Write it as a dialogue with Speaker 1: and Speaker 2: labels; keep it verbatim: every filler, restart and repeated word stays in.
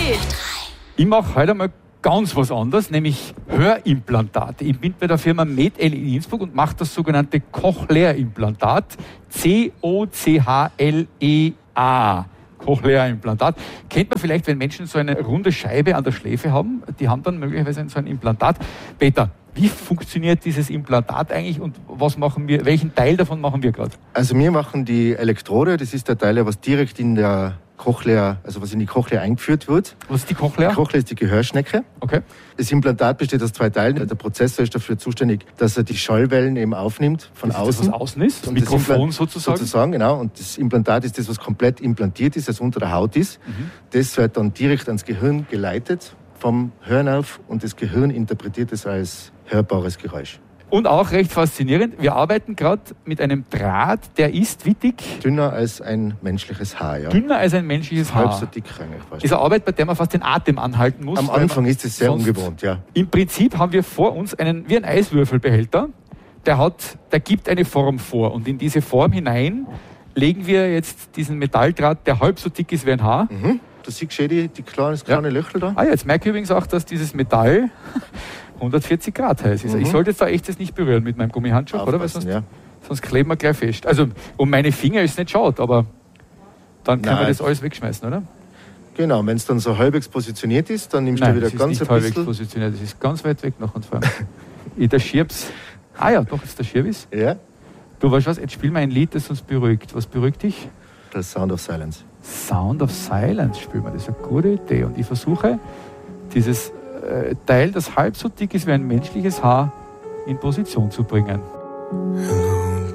Speaker 1: Ich mache heute mal ganz was anderes, nämlich Hörimplantate. Ich bin bei der Firma MedL in Innsbruck und mache das sogenannte Cochlea-Implantat. C O C H L E A. Cochlea-Implantat. Kennt man vielleicht, wenn Menschen so eine runde Scheibe an der Schläfe haben, die haben dann möglicherweise so ein Implantat. Peter, wie funktioniert dieses Implantat eigentlich und was machen wir, welchen Teil davon machen wir gerade?
Speaker 2: Also wir machen die Elektrode, das ist der Teil, was direkt in der Cochlea, also was in die Cochlea eingeführt wird.
Speaker 1: Was ist die Cochlea?
Speaker 2: Die Cochlea ist die Gehörschnecke.
Speaker 1: Okay.
Speaker 2: Das Implantat besteht aus zwei Teilen. Der Prozessor ist dafür zuständig, dass er die Schallwellen eben aufnimmt von
Speaker 1: das
Speaker 2: außen.
Speaker 1: Das, was außen ist? Das
Speaker 2: und
Speaker 1: Mikrofon
Speaker 2: das
Speaker 1: sozusagen?
Speaker 2: Sozusagen, genau. Und das Implantat ist das, was komplett implantiert ist, also unter der Haut ist. Mhm. Das wird dann direkt ans Gehirn geleitet vom Hörnerv und das Gehirn interpretiert es als hörbares Geräusch.
Speaker 1: Und auch recht faszinierend, wir arbeiten gerade mit einem Draht, der ist wie dick?
Speaker 2: Dünner als ein menschliches Haar, ja.
Speaker 1: Dünner als ein menschliches Haar.
Speaker 2: Halb so dick eigentlich fast.
Speaker 1: Ist eine Arbeit, bei der man fast den Atem anhalten muss.
Speaker 2: Am Anfang ist es sehr ungewohnt, ja.
Speaker 1: Im Prinzip haben wir vor uns einen, wie ein Eiswürfelbehälter, der hat, der gibt eine Form vor und in diese Form hinein legen wir jetzt diesen Metalldraht, der halb so dick ist wie ein Haar.
Speaker 2: Mhm. Du siehst schon die, die kleine, kleine ja. Löchel da?
Speaker 1: Ah, jetzt merke ich übrigens auch, dass dieses Metall hundertvierzig Grad heiß ist. Mhm. Ich sollte jetzt da echt das nicht berühren mit meinem Gummihandschuh, oder? Weil sonst, ja. sonst kleben wir gleich fest. Also um meine Finger ist es nicht schade, aber dann kann Nein. man das alles wegschmeißen, oder?
Speaker 2: Genau, wenn es dann so halbwegs positioniert ist, dann nimmst
Speaker 1: Nein,
Speaker 2: du wieder
Speaker 1: ganz
Speaker 2: ein
Speaker 1: bisschen... Nein, es ist nicht halbwegs positioniert, das ist ganz weit weg noch und vor allem. Ich, der Schirbs... Ah ja, doch, ist der Schirbis.
Speaker 2: Ja.
Speaker 1: Du weißt was, jetzt spiel mal ein Lied, das uns beruhigt. Was beruhigt dich?
Speaker 2: Das Sound of Silence.
Speaker 1: Sound of Silence spielen wir, das ist eine gute Idee. Und ich versuche, dieses äh, Teil, das halb so dick ist wie ein menschliches Haar, in Position zu bringen.